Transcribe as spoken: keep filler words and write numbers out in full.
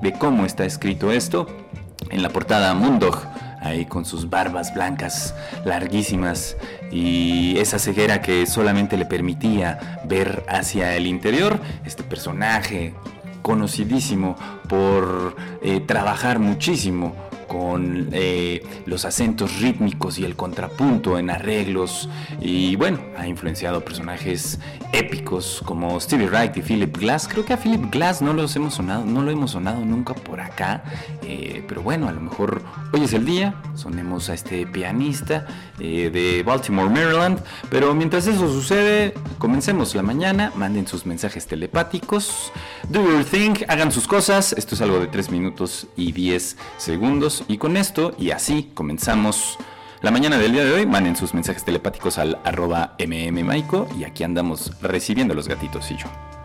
de cómo está escrito esto. En la portada Moondog, ahí con sus barbas blancas larguísimas y esa ceguera que solamente le permitía ver hacia el interior. Este personaje conocidísimo por eh, trabajar muchísimo con eh, los acentos rítmicos y el contrapunto en arreglos, y bueno, ha influenciado personajes épicos como Stevie Wright y Philip Glass. Creo que a Philip Glass no los hemos sonado, no lo hemos sonado nunca por acá, eh, pero bueno, a lo mejor hoy es el día, sonemos a este pianista eh, de Baltimore, Maryland. Pero mientras eso sucede, comencemos la mañana, manden sus mensajes telepáticos, do your thing, hagan sus cosas. Esto es algo de tres minutos y diez segundos. Y con esto, y así, comenzamos la mañana del día de hoy. Manden sus mensajes telepáticos al arroba mmaico y aquí andamos recibiendo los gatitos y yo.